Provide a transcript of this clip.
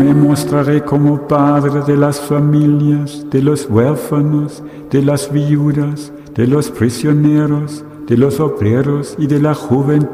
Me mostraré como padre de las familias, de los huérfanos, de las viudas, de los prisioneros, de los obreros y de la juventud.